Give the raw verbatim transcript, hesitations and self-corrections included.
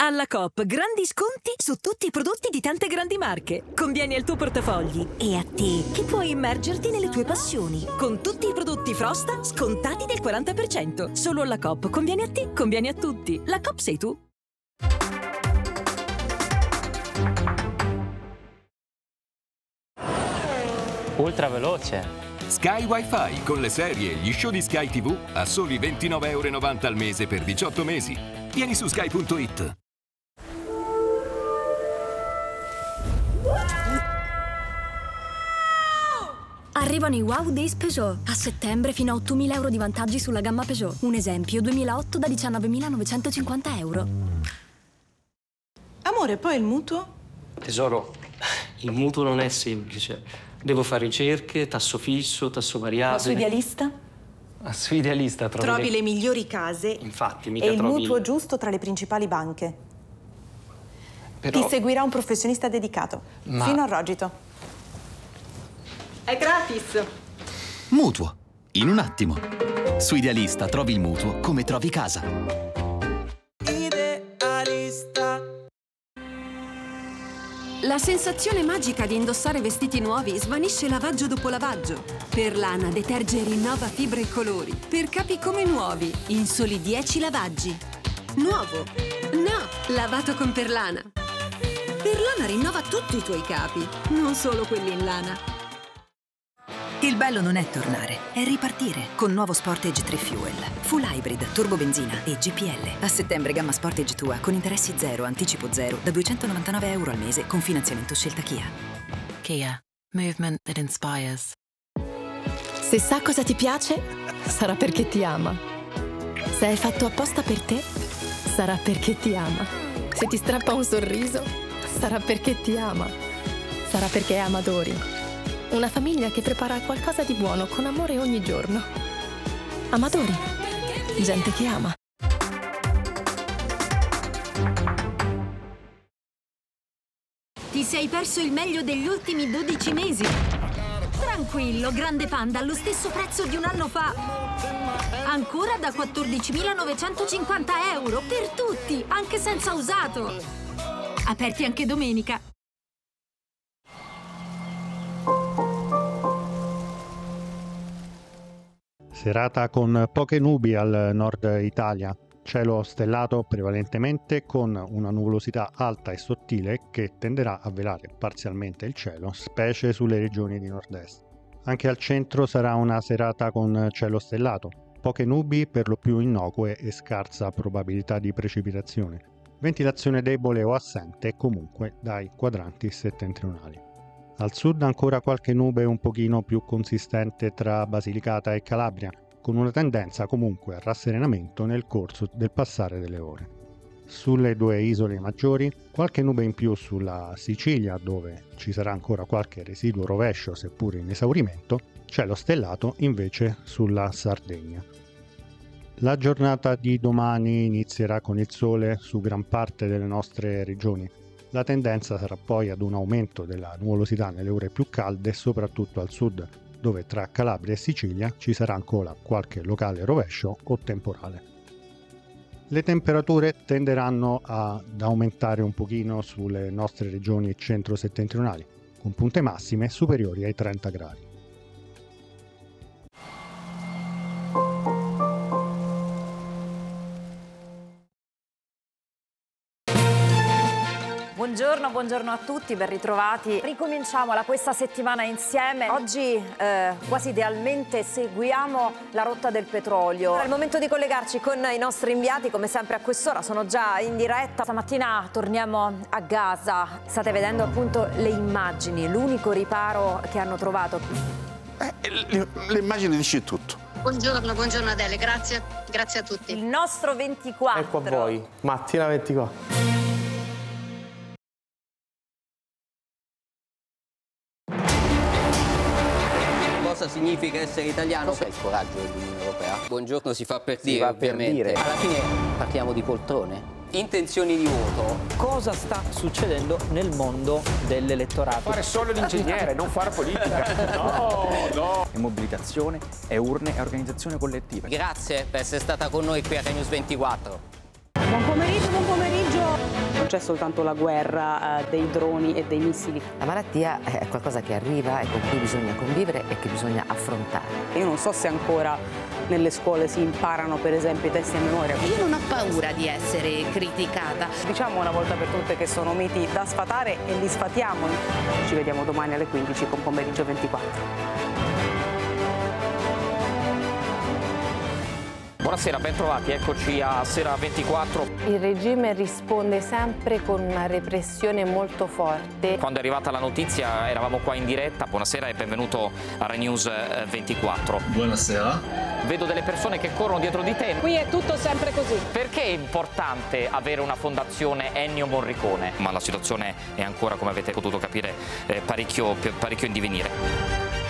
Alla Coop, grandi sconti su tutti i prodotti di tante grandi marche. Convieni al tuo portafogli e a te, che puoi immergerti nelle tue passioni. Con tutti i prodotti Frosta, scontati del quaranta per cento. Solo alla Coop, convieni a te, convieni a tutti. La Coop sei tu. Ultra veloce. Sky Wi-Fi con le serie e gli show di Sky tivù a soli ventinove e novanta euro al mese per diciotto mesi. Vieni su sky punto it. Arrivano i Wow Days Peugeot. A settembre fino a ottomila euro di vantaggi sulla gamma Peugeot. Un esempio, duemilaotto da diciannovemilanovecentocinquanta euro. Amore, poi il mutuo? Tesoro, il mutuo non è semplice. Devo fare ricerche, tasso fisso, tasso variabile. Ma su Idealista? Ma su Idealista trovi... Trovi le... le migliori case. Infatti, mica e il trovi... mutuo giusto tra le principali banche. Però... Ti seguirà un professionista dedicato. Ma... Fino al rogito. È gratis. Mutuo. In un attimo. Su Idealista trovi il mutuo come trovi casa. Idealista. La sensazione magica di indossare vestiti nuovi svanisce lavaggio dopo lavaggio. Perlana deterge e rinnova fibre e colori. Per capi come nuovi, in soli dieci lavaggi. Nuovo? No, lavato con Perlana. Perlana rinnova tutti i tuoi capi, non solo quelli in lana. Il bello non è tornare, è ripartire con nuovo Sportage tre Fuel. Full hybrid, turbo benzina e G P L. A settembre gamma Sportage tua con interessi zero, anticipo zero da duecentonovantanove euro al mese con finanziamento scelta Kia. Kia. Movement that inspires. Se sa cosa ti piace, sarà perché ti ama. Se è fatto apposta per te, sarà perché ti ama. Se ti strappa un sorriso, sarà perché ti ama. Sarà perché è Amadori. Una famiglia che prepara qualcosa di buono con amore ogni giorno. Amadori. Gente che ama. Ti sei perso il meglio degli ultimi dodici mesi. Tranquillo, grande Panda, allo stesso prezzo di un anno fa. Ancora da quattordicimilanovecentocinquanta euro per tutti, anche senza usato. Aperti anche domenica. Serata con poche nubi al nord Italia, cielo stellato prevalentemente con una nuvolosità alta e sottile che tenderà a velare parzialmente il cielo, specie sulle regioni di nord-est. Anche al centro sarà una serata con cielo stellato, poche nubi per lo più innocue e scarsa probabilità di precipitazione, ventilazione debole o assente comunque dai quadranti settentrionali. Al sud ancora qualche nube un pochino più consistente tra Basilicata e Calabria, con una tendenza comunque al rasserenamento nel corso del passare delle ore. Sulle due isole maggiori qualche nube in più sulla Sicilia, dove ci sarà ancora qualche residuo rovescio seppur in esaurimento, cielo stellato invece sulla Sardegna. La giornata di domani inizierà con il sole su gran parte delle nostre regioni. La tendenza sarà poi ad un aumento della nuvolosità nelle ore più calde, soprattutto al sud, dove tra Calabria e Sicilia ci sarà ancora qualche locale rovescio o temporale. Le temperature tenderanno ad aumentare un pochino sulle nostre regioni centro-settentrionali, con punte massime superiori ai trenta gradi. Buongiorno, buongiorno a tutti, ben ritrovati. Ricominciamo la questa settimana insieme. Oggi eh, quasi idealmente seguiamo la rotta del petrolio. È il momento di collegarci con i nostri inviati, come sempre a quest'ora, sono già in diretta. Stamattina torniamo a Gaza. State vedendo appunto le immagini, l'unico riparo che hanno trovato. Eh, l'immagine dice tutto. Buongiorno, buongiorno Adele, grazie, grazie a tutti. Il nostro ventiquattro. Ecco a voi, mattina ventiquattro. Cosa significa essere italiano? Cos'è il coraggio dell'Unione Europea? Buongiorno si fa per si dire, fa ovviamente. Per dire. Alla fine parliamo di poltrone. Intenzioni di voto. Cosa sta succedendo nel mondo dell'elettorato? Fare solo l'ingegnere, non fare politica. No, no. È mobilitazione, è urne, è organizzazione collettiva. Grazie per essere stata con noi qui a Rai News ventiquattro. Buon pomeriggio, buon pomeriggio. c'è soltanto la guerra eh, dei droni e dei missili. La malattia è qualcosa che arriva e con cui bisogna convivere e che bisogna affrontare. Io non so se ancora nelle scuole si imparano per esempio i testi a memoria. Io non ho paura di essere criticata. Diciamo una volta per tutte che sono miti da sfatare e li sfatiamo. Ci vediamo domani alle quindici con Pomeriggio ventiquattro. Buonasera, ben trovati, eccoci a Sera ventiquattro. Il regime risponde sempre con una repressione molto forte. Quando è arrivata la notizia eravamo qua in diretta. Buonasera e benvenuto a Rai News ventiquattro. Buonasera. Vedo delle persone che corrono dietro di te. Qui è tutto sempre così. Perché è importante avere una fondazione Ennio Morricone? Ma la situazione è ancora, come avete potuto capire, parecchio, parecchio in divenire.